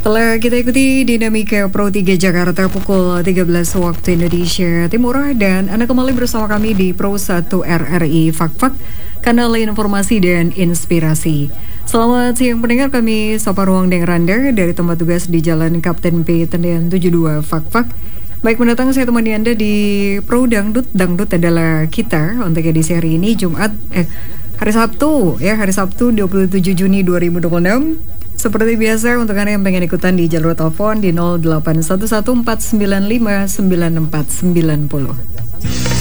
Telah kita ikuti dinamika Pro 3 Jakarta pukul 13 waktu Indonesia Timur dan Anda kembali bersama kami di Pro 1 RRI Fak-Fak, kanal informasi dan inspirasi. Selamat siang pendengar, kami Sapa Ruang Deng Randa dari tempat tugas di Jalan Kapten P Tendean 72 Fak-Fak. Baik, mendatang saya temani Anda di Pro Dangdut. Dangdut adalah kita untuk edisi hari ini hari Sabtu 27 Juni 2026. Seperti biasa, untuk Anda yang pengen ikutan di jalur telepon di 0811495940.